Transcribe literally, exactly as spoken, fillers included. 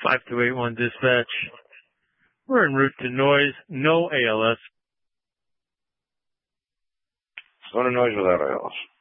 five two eight one dispatch. We're en route to noise, no A L S. It's going to noise without A L S.